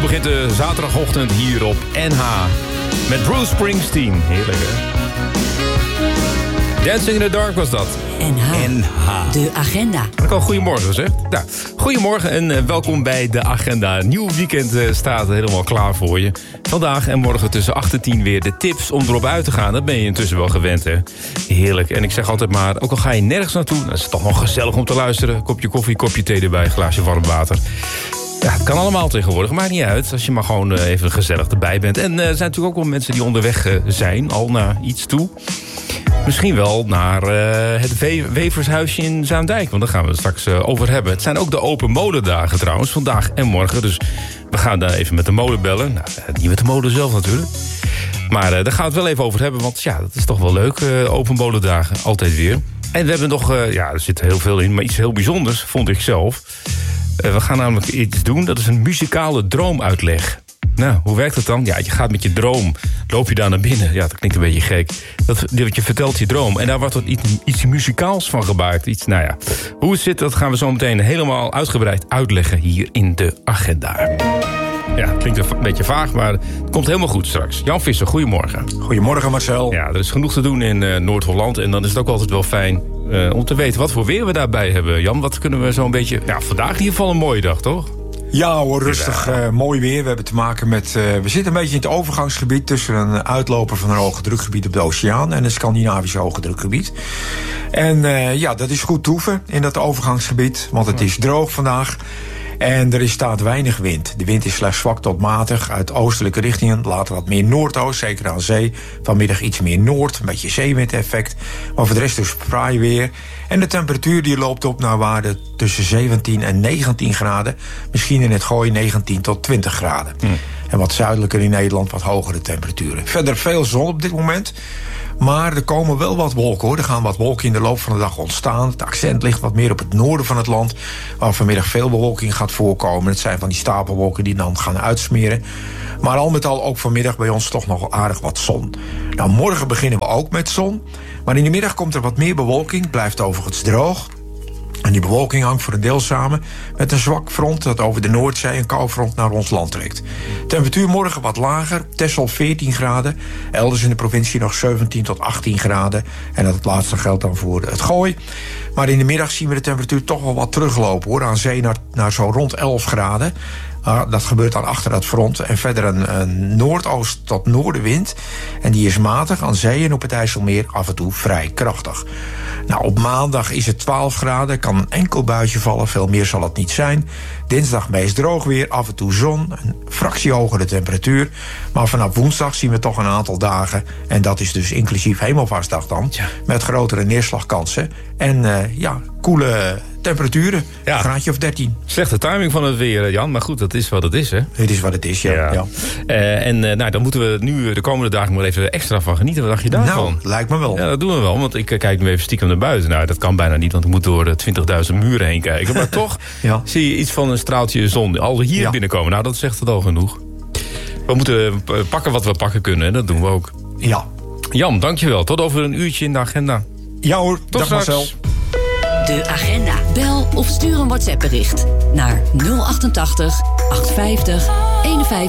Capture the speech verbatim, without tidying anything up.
begint de zaterdagochtend hier op N H. Met Bruce Springsteen. Heerlijk, hè? Dancing in the Dark was dat. N H. N H. De agenda. Heb ik al goedemorgen gezegd? Nou, goedemorgen en uh, welkom bij de agenda. Nieuw weekend uh, staat helemaal klaar voor je. Vandaag en morgen tussen acht en tien weer de tips om erop uit te gaan. Dat ben je intussen wel gewend, hè? Heerlijk. En ik zeg altijd maar, ook al ga je nergens naartoe... dan is het toch nog gezellig om te luisteren. Kopje koffie, kopje thee erbij, glaasje warm water. Ja, het kan allemaal tegenwoordig, maakt niet uit. Als je maar gewoon uh, even gezellig erbij bent. En uh, er zijn natuurlijk ook wel mensen die onderweg uh, zijn, al naar iets toe. Misschien wel naar uh, het We- Wevershuisje in Zaandijk. Want daar gaan we het straks uh, over hebben. Het zijn ook de open modedagen trouwens, vandaag en morgen. Dus we gaan daar even met de mode bellen. Nou, niet met de mode zelf natuurlijk. Maar uh, daar gaan we het wel even over hebben. Want ja, dat is toch wel leuk, uh, open modedagen. Altijd weer. En we hebben nog, uh, ja, er zit heel veel in. Maar iets heel bijzonders, vond ik zelf. Uh, we gaan namelijk iets doen. Dat is een muzikale droomuitleg. Nou, hoe werkt het dan? Ja, je gaat met je droom, loop je daar naar binnen. Ja, dat klinkt een beetje gek. Dat, je vertelt je droom en daar wordt iets, iets muzikaals van gemaakt. Iets, nou ja, hoe het zit, dat gaan we zo meteen helemaal uitgebreid uitleggen hier in de agenda. Ja, het klinkt een beetje vaag, maar het komt helemaal goed straks. Jan Visser, goedemorgen. Goedemorgen Marcel. Ja, er is genoeg te doen in uh, Noord-Holland en dan is het ook altijd wel fijn uh, om te weten wat voor weer we daarbij hebben. Jan, wat kunnen we zo'n beetje... Ja, vandaag in ieder geval een mooie dag, toch? Ja hoor, rustig, uh, mooi weer. We hebben te maken met... Uh, we zitten een beetje in het overgangsgebied... tussen een uitloper van een hoge drukgebied op de oceaan... en een Scandinavisch hoge drukgebied. En uh, ja, dat is goed toeven in dat overgangsgebied... want het is droog vandaag... En er staat weinig wind. De wind is slechts zwak tot matig uit oostelijke richtingen. Later wat meer noordoost, zeker aan zee. Vanmiddag iets meer noord, een beetje zeewindeffect. Maar voor de rest dus fraai weer. En de temperatuur die loopt op naar waarde tussen zeventien en negentien graden. Misschien in het Gooi negentien tot twintig graden. Mm. En wat zuidelijker in Nederland wat hogere temperaturen. Verder veel zon op dit moment. Maar er komen wel wat wolken, hoor. Er gaan wat wolken in de loop van de dag ontstaan. Het accent ligt wat meer op het noorden van het land... waar vanmiddag veel bewolking gaat voorkomen. Het zijn van die stapelwolken die dan gaan uitsmeren. Maar al met al ook vanmiddag bij ons toch nog aardig wat zon. Nou, morgen beginnen we ook met zon. Maar in de middag komt er wat meer bewolking. Blijft overigens droog. En die bewolking hangt voor een deel samen met een zwak front... dat over de Noordzee een koufront naar ons land trekt. Temperatuur morgen wat lager, Texel veertien graden... elders in de provincie nog zeventien tot achttien graden... en dat het laatste geldt dan voor het Gooi. Maar in de middag zien we de temperatuur toch wel wat teruglopen, hoor. Aan zee naar, naar zo rond elf graden... Uh, dat gebeurt dan achter dat front. En verder een, een noordoost tot noordenwind. En die is matig aan zee en op het IJsselmeer af en toe vrij krachtig. Nou, op maandag is het twaalf graden. Kan een enkel buitje vallen, veel meer zal het niet zijn. Dinsdag meest droog weer, af en toe zon. Een fractie hogere temperatuur. Maar vanaf woensdag zien we toch een aantal dagen. En dat is dus inclusief Hemelvaartsdag dan. Ja. Met grotere neerslagkansen. En uh, ja, koele temperaturen. Ja. Een graadje of dertien. Slechte timing van het weer, Jan. Maar goed, dat is wat het is, hè? Het is wat het is, ja. ja. ja. Uh, en uh, nou, dan moeten we nu de komende dagen maar even extra van genieten. Wat dacht je daarvan? Nou, lijkt me wel. Ja, dat doen we wel. Want ik uh, kijk nu even stiekem naar buiten. Nou, dat kan bijna niet, want ik moet door de twintigduizend muren heen kijken. Maar toch ja. zie je iets van een straaltje zon al hier ja. binnenkomen. Nou, dat zegt het al genoeg. We moeten pakken wat we pakken kunnen. En dat doen we ook. Ja. Jan, dankjewel. Tot over een uurtje in de agenda. Ja hoor, tot dag straks. Marcel. De agenda. Bel of stuur een WhatsApp bericht naar nul achtentachtig, achthonderdvijftig, eenenvijftig